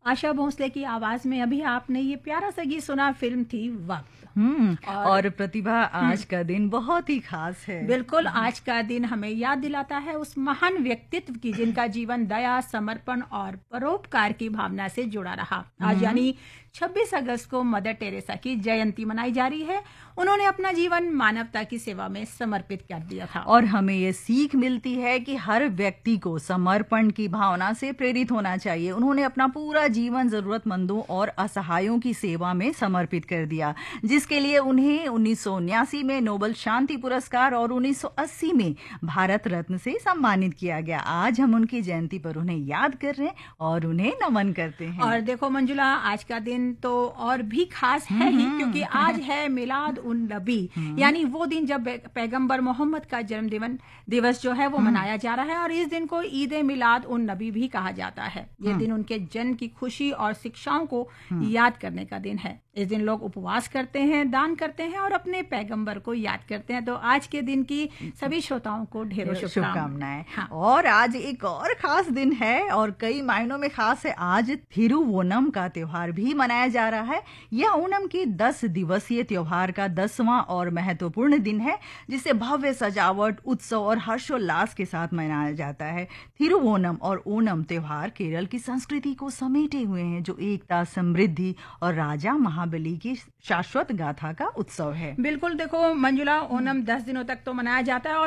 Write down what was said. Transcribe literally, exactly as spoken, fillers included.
आशा भोसले की आवाज में अभी आपने ये प्यारा सा गीत सुना, फिल्म थी वक्त। हम्म और, और प्रतिभा आज का दिन बहुत ही खास है। बिल्कुल, आज का दिन हमें याद दिलाता है उस महान व्यक्तित्व की जिनका जीवन दया, समर्पण और परोपकार की भावना से जुड़ा रहा। आज यानी छब्बीस अगस्त को मदर टेरेसा की जयंती मनाई जा रही है। उन्होंने अपना जीवन मानवता की सेवा में समर्पित कर दिया था और हमें ये सीख मिलती है कि हर व्यक्ति को समर्पण की भावना से प्रेरित होना चाहिए। उन्होंने अपना पूरा जीवन जरूरतमंदों और असहायों की सेवा में समर्पित कर दिया, जिसके लिए उन्हें उन्नीस सौ उन्यासी में नोबेल शांति पुरस्कार और उन्नीस सौ अस्सी में भारत रत्न से सम्मानित किया गया। आज हम उनकी जयंती पर उन्हें याद कर रहे हैं और उन्हें नमन करते हैं। और देखो मंजुला, आज का दिन तो और भी खास है ही, क्योंकि आज है मिलाद उन नबी, यानी वो दिन जब पैगंबर मोहम्मद का जन्म दिवन दिवस जो है वो मनाया जा रहा है। और इस दिन को ईद मिलाद उन नबी भी कहा जाता है। ये दिन उनके जन्म की खुशी और शिक्षाओं को याद करने का दिन है। इस दिन लोग उपवास करते हैं, दान करते हैं और अपने पैगंबर को याद करते हैं। तो आज के दिन की सभी श्रोताओं को ढेरों शुभकामनाएं। हाँ। और आज एक और खास दिन है और कई मायनों में खास है। आज थिरुवोनम का त्योहार भी मनाया जा रहा है। यह ओणम के दस दिवसीय त्योहार का दसवां और महत्वपूर्ण दिन है, जिसे भव्य सजावट, उत्सव और हर्षोल्लास के साथ मनाया जाता है। थिरुवोनम और ओणम त्योहार केरल की संस्कृति को समेटे हुए हैं, जो एकता, समृद्धि और राजा महाबली की शाश्वत गाथा का उत्सव है। बिल्कुल, देखो मंजुला, ओणम दस दिनों तक तो मनाया जाता है और